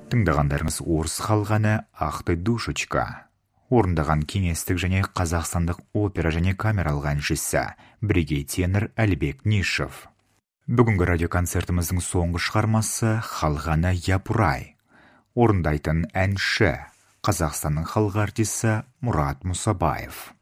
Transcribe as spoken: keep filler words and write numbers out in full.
Тыңдағандарыңыз орыс халық әні «Ах ты, душечка». Орындаған кеңестік және қазақстандық опера және камералық әншісі, бірегей тенор Әлібек Нишев. Бүгінгі радиоконцертіміздің соңғы шығармасы халық әні «Япырай». Орындайтын әнші, Қазақстанның халық артисі Мұрат Мұсабаев.